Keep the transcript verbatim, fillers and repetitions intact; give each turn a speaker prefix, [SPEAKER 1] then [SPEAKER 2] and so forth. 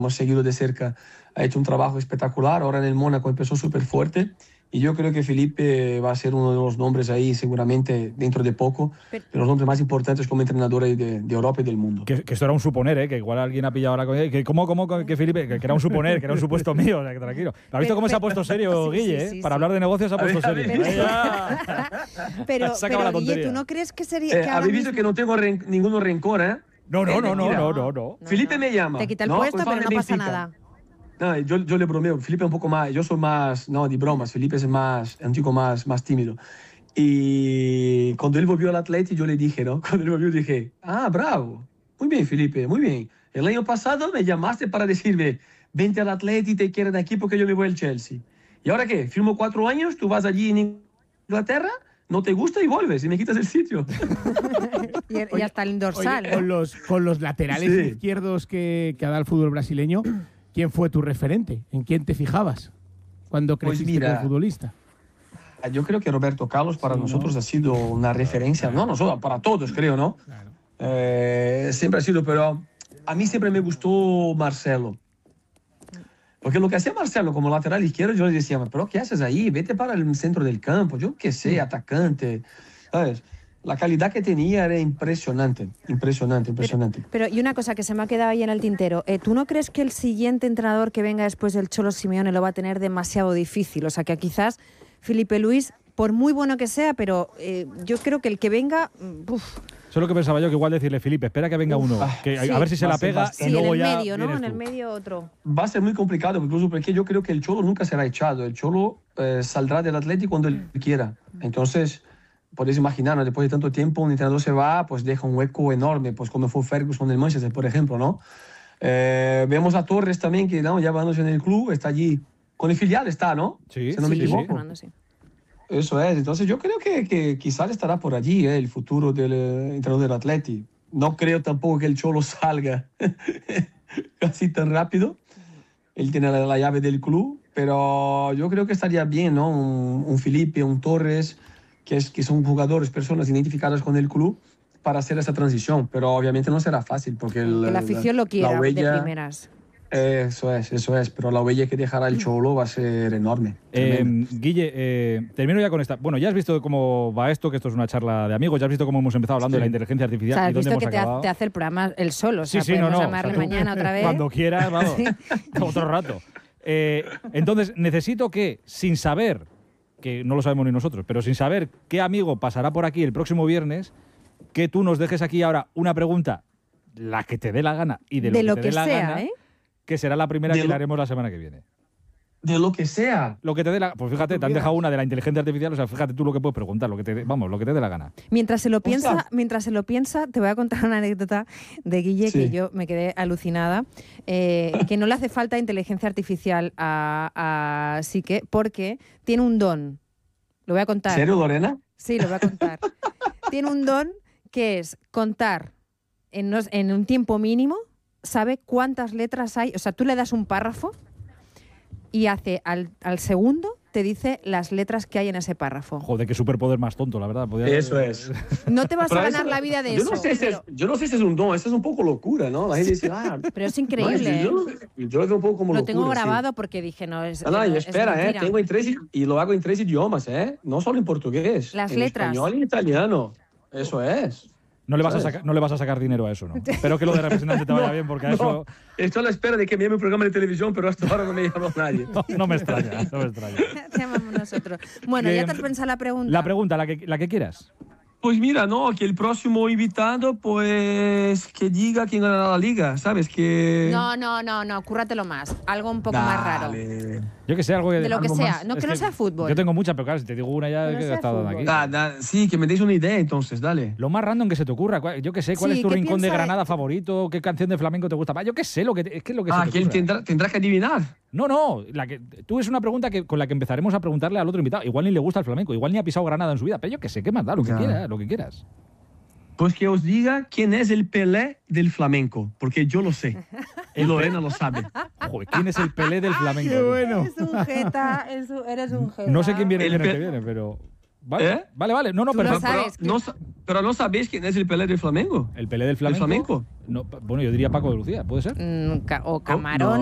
[SPEAKER 1] hemos seguido de cerca, ha hecho un trabajo espectacular. Ahora en el Mónaco empezó súper fuerte. Y yo creo que Felipe va a ser uno de los nombres ahí, seguramente, dentro de poco,
[SPEAKER 2] Pero,
[SPEAKER 1] de los nombres más importantes como entrenador de, de Europa y del mundo.
[SPEAKER 3] Que, que esto era un suponer, ¿eh? Que igual alguien ha pillado ahora con que ¿Cómo, cómo que Felipe? Que, que era un suponer, que era un supuesto mío, o sea, que tranquilo. ¿Has visto cómo se ha puesto serio,
[SPEAKER 2] sí,
[SPEAKER 3] Guille?
[SPEAKER 2] sí,
[SPEAKER 3] ¿eh?
[SPEAKER 2] sí,
[SPEAKER 3] Para
[SPEAKER 2] sí.
[SPEAKER 3] hablar de negocios se ha puesto
[SPEAKER 1] A ver,
[SPEAKER 3] serio.
[SPEAKER 1] a ver.
[SPEAKER 2] pero,
[SPEAKER 3] Se acaba
[SPEAKER 2] pero
[SPEAKER 3] la
[SPEAKER 2] Guille,
[SPEAKER 3] tontería.
[SPEAKER 2] ¿tú no crees que sería
[SPEAKER 1] Eh,
[SPEAKER 2] que ahora
[SPEAKER 1] Habéis
[SPEAKER 2] mismo...
[SPEAKER 1] visto que no tengo ren, ningún rencor, ¿eh?
[SPEAKER 3] No, no, no, no,
[SPEAKER 1] Mira,
[SPEAKER 3] no, no, no.
[SPEAKER 2] No,
[SPEAKER 1] Felipe
[SPEAKER 2] no.
[SPEAKER 1] me llama.
[SPEAKER 2] Te quita el
[SPEAKER 1] ¿no?
[SPEAKER 2] puesto,
[SPEAKER 1] Pues
[SPEAKER 2] pero
[SPEAKER 1] fala
[SPEAKER 2] no
[SPEAKER 1] de
[SPEAKER 2] pasa
[SPEAKER 1] Benfica.
[SPEAKER 2] nada.
[SPEAKER 1] No, yo, yo le bromeo. Felipe es un poco más, yo soy más, no, de bromas. Felipe es más, un chico más, más tímido. Y cuando él volvió al Atleti, yo le dije, ¿no? Cuando él volvió, dije, ah, bravo. Muy bien, Felipe, muy bien. El año pasado me llamaste para decirme, vente al Atleti, te quiero de aquí porque yo me voy al Chelsea. ¿Y ahora qué? Firmo cuatro años, tú vas allí en Inglaterra, no te gusta y vuelves y me quitas el sitio.
[SPEAKER 2] y, y hasta el dorsal.
[SPEAKER 4] Oye, con, los, con los laterales
[SPEAKER 1] Sí.
[SPEAKER 4] izquierdos que, que ha dado el fútbol brasileño, ¿quién fue tu referente? ¿En quién te fijabas cuando
[SPEAKER 1] Pues
[SPEAKER 4] creciste
[SPEAKER 1] mira,
[SPEAKER 4] como futbolista?
[SPEAKER 1] Yo creo que Roberto Carlos para
[SPEAKER 4] Sí,
[SPEAKER 1] nosotros
[SPEAKER 4] ¿no?
[SPEAKER 1] ha sido una referencia, no nosotros, para todos creo, ¿no?
[SPEAKER 4] Claro.
[SPEAKER 1] Eh, siempre ha sido, pero a mí siempre me gustó Marcelo. Porque lo que hacía Marcelo como lateral izquierdo, yo le decía, pero ¿qué haces ahí? Vete para el centro del campo, yo qué sé, atacante, ¿sabes? La calidad que tenía era impresionante, impresionante, impresionante.
[SPEAKER 2] Pero, y una cosa que se me ha quedado ahí en el tintero, eh, ¿tú no crees que el siguiente entrenador que venga después del Cholo Simeone lo va a tener demasiado difícil? O sea, que quizás Felipe Luis, por muy bueno que sea, pero eh, yo creo que el que venga... Uf.
[SPEAKER 3] Eso es lo que pensaba yo, que igual decirle, Felipe, espera que venga uno, que,
[SPEAKER 2] sí.
[SPEAKER 3] a ver si se
[SPEAKER 1] Va
[SPEAKER 3] la
[SPEAKER 1] a ser
[SPEAKER 3] pega
[SPEAKER 1] bastante.
[SPEAKER 3] y
[SPEAKER 2] Sí, en
[SPEAKER 3] luego
[SPEAKER 2] el
[SPEAKER 3] ya
[SPEAKER 2] medio, ¿no?
[SPEAKER 3] vienes
[SPEAKER 2] En el
[SPEAKER 3] tú.
[SPEAKER 2] medio otro.
[SPEAKER 1] Va a ser muy complicado, incluso porque yo creo que el Cholo nunca será echado. El Cholo eh, saldrá del Atleti cuando él quiera. Entonces, podéis imaginar, ¿no? Después de tanto tiempo, un entrenador se va, pues deja un hueco enorme, pues como fue Ferguson del Manchester, por ejemplo, ¿no? Eh, vemos a Torres también, que ¿no? ya va en el club, está allí. Con el filial está, ¿no?
[SPEAKER 3] Sí,
[SPEAKER 1] si no me
[SPEAKER 3] sí, sí.
[SPEAKER 1] equivoco.
[SPEAKER 2] Fernando, sí.
[SPEAKER 1] Eso es. Entonces, yo creo que, que quizás estará por allí eh, el futuro del eh, entrenador del Atleti. No creo tampoco que el Cholo salga así tan rápido. Él tiene la, la llave del club, pero yo creo que estaría bien, ¿no? Un, un Felipe, un Torres, que, es, que son jugadores, personas identificadas con el club para hacer esa transición. Pero obviamente no será fácil porque el,
[SPEAKER 2] Que la afición lo quiera
[SPEAKER 1] la huella,
[SPEAKER 2] de primeras.
[SPEAKER 1] Eso es, eso es. Pero la huella que dejará el Cholo va a ser enorme.
[SPEAKER 3] Eh, Guille, eh, termino ya con esta. Bueno, ya has visto cómo va esto, que esto es una charla de amigos, ya has visto cómo hemos empezado hablando
[SPEAKER 1] Sí.
[SPEAKER 3] de la inteligencia
[SPEAKER 2] O
[SPEAKER 3] artificial
[SPEAKER 2] sea, has
[SPEAKER 3] y dónde
[SPEAKER 2] visto
[SPEAKER 3] hemos
[SPEAKER 2] que te,
[SPEAKER 3] acabado.
[SPEAKER 2] ha- te hace el programa él solo. O sea,
[SPEAKER 3] Sí, sí, no,
[SPEAKER 2] podemos
[SPEAKER 3] no.
[SPEAKER 2] llamarle
[SPEAKER 3] O sea, tú,
[SPEAKER 2] mañana otra vez.
[SPEAKER 3] Cuando quieras, vamos.
[SPEAKER 2] Sí.
[SPEAKER 3] Otro rato. Eh, entonces, necesito que, sin saber, que no lo sabemos ni nosotros, pero sin saber qué amigo pasará por aquí el próximo viernes, que tú nos dejes aquí ahora una pregunta, la que te dé la gana y de lo
[SPEAKER 2] De
[SPEAKER 3] que
[SPEAKER 2] lo
[SPEAKER 3] te
[SPEAKER 2] que
[SPEAKER 3] dé la
[SPEAKER 2] sea,
[SPEAKER 3] gana,
[SPEAKER 2] ¿eh?
[SPEAKER 3] que será la primera
[SPEAKER 1] De
[SPEAKER 3] que
[SPEAKER 1] lo-
[SPEAKER 3] le haremos la semana que viene.
[SPEAKER 1] De lo que sea.
[SPEAKER 3] Lo que te dé la... Pues fíjate, te han dejado una de la inteligencia artificial, o sea, fíjate tú lo que puedes preguntar, lo que te dé- vamos, lo que te dé la gana.
[SPEAKER 2] Mientras se lo piensa,
[SPEAKER 1] Ostras.
[SPEAKER 2] mientras se lo piensa, te voy a contar una anécdota de Guille
[SPEAKER 1] Sí.
[SPEAKER 2] que yo me quedé alucinada, eh, que no le hace falta inteligencia artificial a, a Sique porque tiene un don. Lo voy a contar.
[SPEAKER 1] ¿En serio, Lorena?
[SPEAKER 2] Sí, lo voy a contar. Tiene un don que es contar en, unos- en un tiempo mínimo, sabe cuántas letras hay. O sea, tú le das un párrafo y hace al, al segundo te dice las letras que hay en ese párrafo.
[SPEAKER 3] Joder, qué superpoder más tonto, la verdad. Podía-
[SPEAKER 1] Eso es.
[SPEAKER 2] No te vas
[SPEAKER 1] Pero
[SPEAKER 2] a ganar
[SPEAKER 1] eso-
[SPEAKER 2] la vida de
[SPEAKER 1] yo
[SPEAKER 2] eso.
[SPEAKER 1] No sé si es,
[SPEAKER 2] pero,
[SPEAKER 1] yo no sé si es un don, eso es un poco locura, ¿no? La gente dice, ah,
[SPEAKER 2] pero es
[SPEAKER 1] no,
[SPEAKER 2] increíble.
[SPEAKER 1] yo,
[SPEAKER 2] ¿eh?
[SPEAKER 1] yo, yo lo veo un poco como
[SPEAKER 2] Lo
[SPEAKER 1] locura.
[SPEAKER 2] tengo
[SPEAKER 1] sí.
[SPEAKER 2] grabado porque dije, no, es,
[SPEAKER 1] Ah, no, y
[SPEAKER 2] es
[SPEAKER 1] espera, eh,
[SPEAKER 2] mentira.
[SPEAKER 1] tengo en tres, y lo hago en tres idiomas, ¿eh? No solo en portugués.
[SPEAKER 2] Las
[SPEAKER 1] en
[SPEAKER 2] letras.
[SPEAKER 1] español y en italiano. Eso es.
[SPEAKER 3] No le, vas a
[SPEAKER 1] ¿Sabes?
[SPEAKER 3] sacar, no le vas a sacar dinero a eso, ¿no? Espero que lo de representante te vaya
[SPEAKER 1] No,
[SPEAKER 3] bien, porque a
[SPEAKER 1] no,
[SPEAKER 3] eso
[SPEAKER 1] estoy a la espera de que me llame un programa de televisión, pero hasta ahora no me llama nadie.
[SPEAKER 3] no, no me extraña, no me extraña.
[SPEAKER 2] Te llamamos nosotros. Bueno,
[SPEAKER 3] Que-
[SPEAKER 2] ya te has pensado la pregunta.
[SPEAKER 3] La pregunta, la que, la que quieras.
[SPEAKER 1] Pues mira, no, que el próximo invitado, pues que diga quién ganará la liga, ¿sabes? Que...
[SPEAKER 2] No, no, no, no, cúrratelo más. Algo un poco más raro.
[SPEAKER 1] Dale.
[SPEAKER 3] Yo que sé, algo que...
[SPEAKER 2] De lo que
[SPEAKER 1] Algo
[SPEAKER 2] sea.
[SPEAKER 1] más.
[SPEAKER 2] No,
[SPEAKER 3] Es
[SPEAKER 2] que no sea fútbol.
[SPEAKER 3] Yo tengo muchas, pero claro, si te digo una ya
[SPEAKER 2] Que no
[SPEAKER 3] que he
[SPEAKER 2] sea
[SPEAKER 3] estado
[SPEAKER 2] fútbol.
[SPEAKER 3] aquí.
[SPEAKER 1] Da- da- sí, que me deis una idea entonces, dale.
[SPEAKER 3] Lo más random que se te ocurra. ¿Cuál- Yo que sé, ¿cuál
[SPEAKER 2] Sí,
[SPEAKER 3] es tu
[SPEAKER 2] ¿qué
[SPEAKER 3] rincón de
[SPEAKER 2] piensa-
[SPEAKER 3] Granada favorito? ¿Qué canción de flamenco te gusta? Va, yo qué sé, lo que te- es que es lo que
[SPEAKER 1] Ah,
[SPEAKER 3] se te
[SPEAKER 1] que él
[SPEAKER 3] ocurra.
[SPEAKER 1] tendrá, tendrá que adivinar.
[SPEAKER 3] No, no, la que, tú es una pregunta que, con la que empezaremos a preguntarle al otro invitado. Igual ni le gusta el flamenco, igual ni ha pisado Granada en su vida, pero yo qué sé, qué más da, lo que
[SPEAKER 1] Ya.
[SPEAKER 3] quieras, lo que quieras.
[SPEAKER 1] Pues que os diga quién es el Pelé del flamenco, porque yo lo sé. Y Lorena lo sabe.
[SPEAKER 3] Joder, ¿quién es el Pelé del flamenco?
[SPEAKER 4] ¡Qué bueno!
[SPEAKER 2] Eres un jeta, es un- eres un jeta.
[SPEAKER 3] No sé quién viene
[SPEAKER 1] El
[SPEAKER 3] el viernes
[SPEAKER 1] Pe-
[SPEAKER 3] que viene, pero... Vale,
[SPEAKER 1] ¿Eh?
[SPEAKER 3] vale, vale. No, no,
[SPEAKER 2] Tú lo
[SPEAKER 3] perfecto.
[SPEAKER 2] sabes.
[SPEAKER 1] Pero, no, sa- pero no sabéis quién es el Pelé del Flamengo.
[SPEAKER 3] ¿El Pelé del flamenco?
[SPEAKER 1] flamenco?
[SPEAKER 3] No, bueno, yo diría Paco de Lucía, ¿puede ser?
[SPEAKER 2] Mm, ca- o Camarón.